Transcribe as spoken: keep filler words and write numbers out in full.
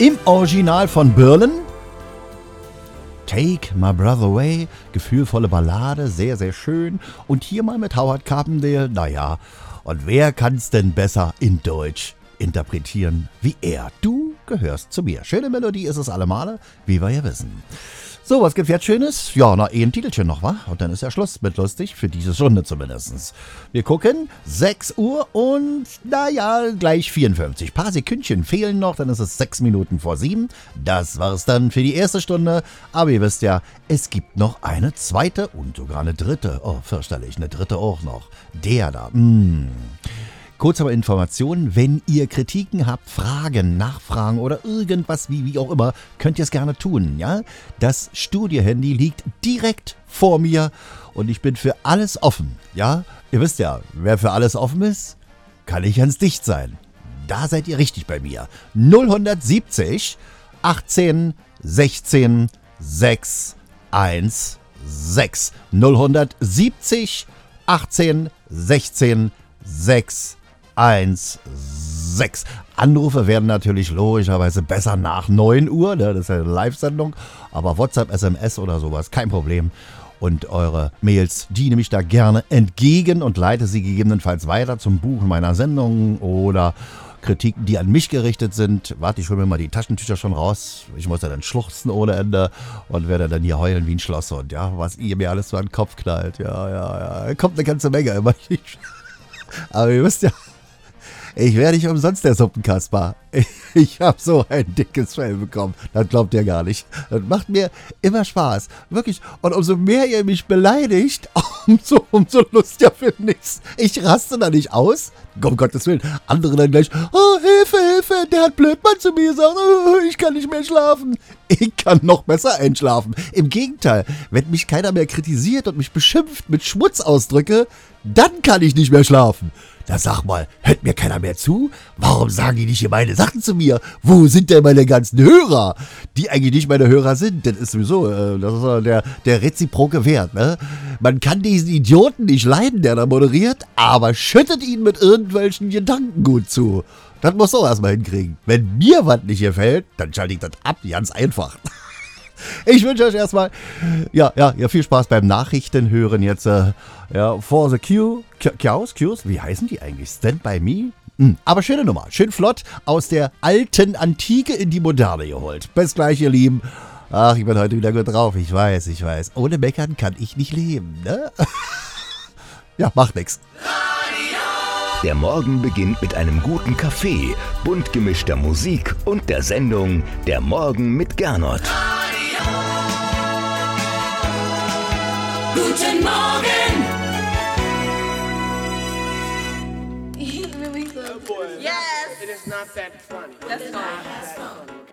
Im Original von Berlin. Take My Brother Away, gefühlvolle Ballade, sehr, sehr schön. Und hier mal mit Howard Carpendale, naja, und wer kann's denn besser in Deutsch interpretieren wie er? Du gehörst zu mir. Schöne Melodie ist es allemale, wie wir ja wissen. So, was gibt's jetzt Schönes? Ja, na, eh ein Titelchen noch, wa? Und dann ist ja Schluss mit lustig, für diese Stunde zumindest. Wir gucken, sechs Uhr und, naja, gleich vierundfünfzig. Ein paar Sekündchen fehlen noch, dann ist es sechs Minuten vor sieben. Das war's dann für die erste Stunde. Aber ihr wisst ja, es gibt noch eine zweite und sogar eine dritte. Oh, fürchterlich, eine dritte auch noch. Der da, mh. Kurz aber Informationen, wenn ihr Kritiken habt, Fragen, Nachfragen oder irgendwas, wie, wie auch immer, könnt ihr es gerne tun, ja? Das Studio-Handy liegt direkt vor mir und ich bin für alles offen, ja? Ihr wisst ja, wer für alles offen ist, kann nicht ganz dicht sein. Da seid ihr richtig bei mir. null siebzig, achtzehn, sechzehn, sechs, eins, sechs. null siebzig, achtzehn, sechzehn, sechs, eins, sechs. Anrufe werden natürlich logischerweise besser nach neun Uhr, ne? Das ist ja eine Live-Sendung, aber WhatsApp, S M S oder sowas, kein Problem. Und eure Mails, die nehme ich da gerne entgegen und leite sie gegebenenfalls weiter zum Buchen meiner Sendung oder Kritiken, die an mich gerichtet sind. Warte, ich hole mir mal die Taschentücher schon raus. Ich muss ja dann schluchzen ohne Ende und werde dann hier heulen wie ein Schlosshund, ja, was ihr mir alles so an den Kopf knallt. Ja, ja, ja, kommt eine ganze Menge immer. Aber ihr wisst ja, ich werde nicht umsonst der Suppenkasper. Ich, ich habe so ein dickes Fell bekommen. Das glaubt ihr gar nicht. Das macht mir immer Spaß. Wirklich. Und umso mehr ihr mich beleidigt, umso, umso lustiger finde ich's. Ich raste da nicht aus. Um Gottes Willen. Andere dann gleich, oh, Hilfe, Hilfe, der hat Blödmann zu mir gesagt, oh, ich kann nicht mehr schlafen. Ich kann noch besser einschlafen. Im Gegenteil, wenn mich keiner mehr kritisiert und mich beschimpft mit Schmutzausdrücke, dann kann ich nicht mehr schlafen. Da sag mal, hört mir keiner mehr zu? Warum sagen die nicht hier meine Sachen zu mir? Wo sind denn meine ganzen Hörer? Die eigentlich nicht meine Hörer sind. Das ist sowieso, äh, das ist äh, der, der reziproke Wert, ne? Man kann diesen Idioten nicht leiden, der da moderiert, aber schüttet ihn mit irgendwelchen Gedankengut zu. Das muss auch erstmal hinkriegen. Wenn mir was nicht gefällt, dann schalte ich das ab, ganz einfach. Ich wünsche euch erstmal, ja, ja, ja, viel Spaß beim Nachrichtenhören jetzt, äh, ja, for the Q, Qs, Qs, wie heißen die eigentlich? Stand by me? Hm, aber schöne Nummer, schön flott, aus der alten Antike in die Moderne geholt. Bis gleich, ihr Lieben. Ach, ich bin heute wieder gut drauf, ich weiß, ich weiß. Ohne Meckern kann ich nicht leben, ne? Ja, macht nix. Der Morgen beginnt mit einem guten Kaffee, bunt gemischter Musik und der Sendung Der Morgen mit Gernot. Guten Morgen! Yes! It is not that funny. That's fine. That's fine.